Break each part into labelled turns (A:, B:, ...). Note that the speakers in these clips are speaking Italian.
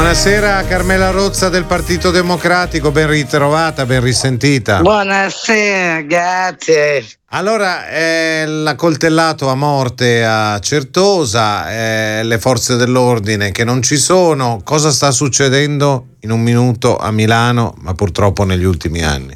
A: Buonasera Carmela Rozza del Partito Democratico, ben ritrovata, ben risentita.
B: Buonasera, grazie.
A: Allora, l'accoltellato a morte a Certosa, le forze dell'ordine che non ci sono, cosa sta succedendo in un minuto a Milano, ma purtroppo negli ultimi anni?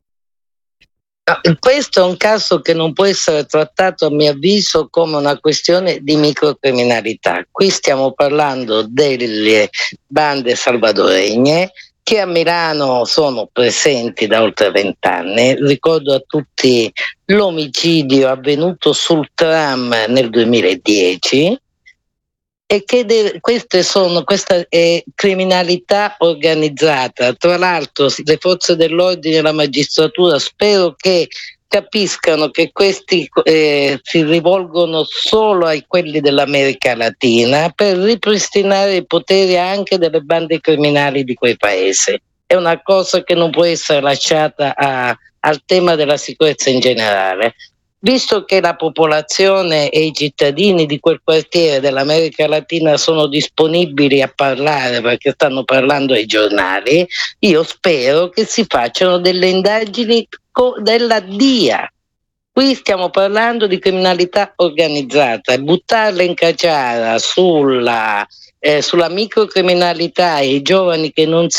B: Questo è un caso che non può essere trattato, a mio avviso, come una questione di microcriminalità. Qui stiamo parlando delle bande salvadoregne che a Milano sono presenti da oltre 20 anni. Ricordo a tutti l'omicidio avvenuto sul tram nel 2010 e che questa è criminalità organizzata. Tra l'altro le forze dell'ordine e la magistratura spero che capiscano che questi si rivolgono solo ai quelli dell'America Latina per ripristinare i poteri anche delle bande criminali di quei paesi. È una cosa che non può essere lasciata al tema della sicurezza in generale. Visto che la popolazione e i cittadini di quel quartiere dell'America Latina sono disponibili a parlare perché stanno parlando ai giornali, io spero che si facciano delle indagini della DIA. Qui stiamo parlando di criminalità organizzata, buttarla in caciara sulla microcriminalità e i giovani che non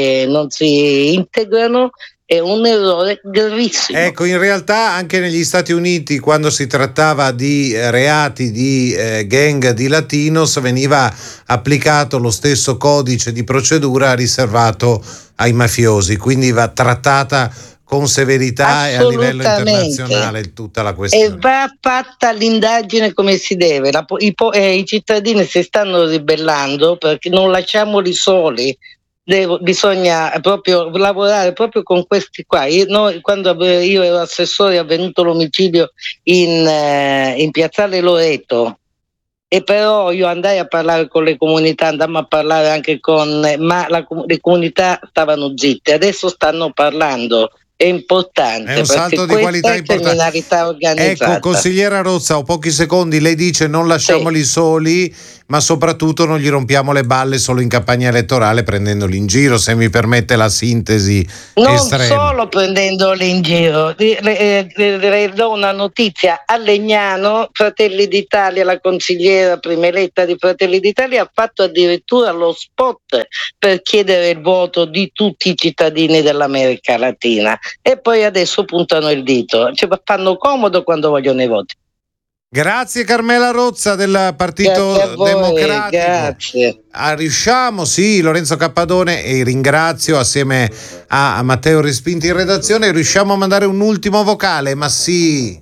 B: si integrano è un errore gravissimo.
A: Ecco, in realtà anche negli Stati Uniti, quando si trattava di reati di gang di latinos, veniva applicato lo stesso codice di procedura riservato ai mafiosi, quindi va trattata con severità e a livello internazionale tutta la questione. E
B: va fatta l'indagine come si deve. I cittadini si stanno ribellando perché non lasciamoli soli. Bisogna proprio lavorare proprio con questi qua. Quando io ero assessore è avvenuto l'omicidio in Piazzale Loreto, e però io andai a parlare con le comunità, andammo a parlare anche ma le comunità stavano zitte, adesso stanno parlando. È importante,
A: è un salto di qualità importante.
B: Criminalità organizzata.
A: Ecco, consigliera Rozza, ho pochi secondi. Lei dice non lasciamoli soli, ma soprattutto non gli rompiamo le balle solo in campagna elettorale prendendoli in giro, se mi permette la sintesi estrema.
B: Non solo prendendoli in giro, le do una notizia: a Legnano Fratelli d'Italia, la consigliera prima eletta di Fratelli d'Italia ha fatto addirittura lo spot per chiedere il voto di tutti i cittadini dell'America Latina. E poi adesso puntano il dito, fanno comodo quando vogliono i voti.
A: Grazie Carmela Rozza del Partito Democratico.
B: Grazie.
A: Riusciamo, sì, Lorenzo Cappadone, e ringrazio assieme a Matteo Respinti in redazione, riusciamo a mandare un ultimo vocale, ma sì.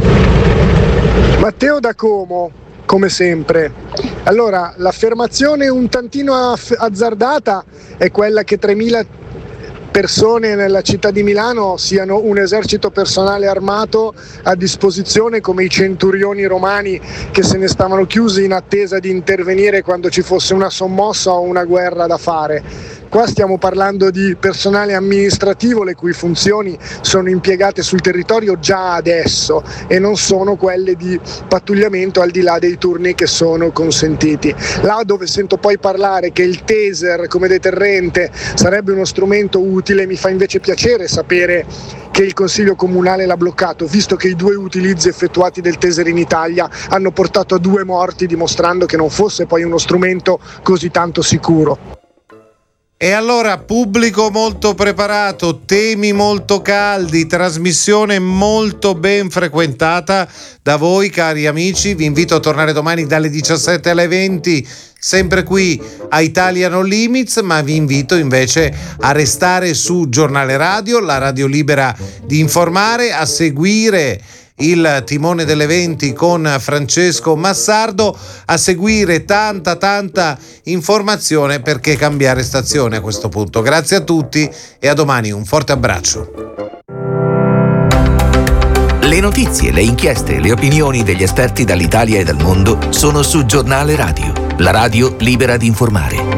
C: Matteo da Como, come sempre. Allora, l'affermazione un tantino azzardata è quella che 3.000 persone nella città di Milano siano un esercito personale armato a disposizione come i centurioni romani che se ne stavano chiusi in attesa di intervenire quando ci fosse una sommossa o una guerra da fare. Qua stiamo parlando di personale amministrativo le cui funzioni sono impiegate sul territorio già adesso e non sono quelle di pattugliamento al di là dei turni che sono consentiti. Là dove sento poi parlare che il taser come deterrente sarebbe uno strumento utile, mi fa invece piacere sapere che il Consiglio Comunale l'ha bloccato, visto che i 2 utilizzi effettuati del taser in Italia hanno portato a 2 morti, dimostrando che non fosse poi uno strumento così tanto sicuro.
A: E allora, pubblico molto preparato, temi molto caldi, trasmissione molto ben frequentata da voi cari amici. Vi invito a tornare domani dalle 17 alle 20, sempre qui a Italia No Limits, ma vi invito invece a restare su Giornale Radio, la radio libera di informare, a seguire il timone delle 20 con Francesco Massardo, a seguire tanta informazione, perché cambiare stazione a questo punto. Grazie a tutti e a domani, un forte abbraccio.
D: Le notizie, le inchieste, le opinioni degli esperti dall'Italia e dal mondo sono su Giornale Radio, la radio libera di informare.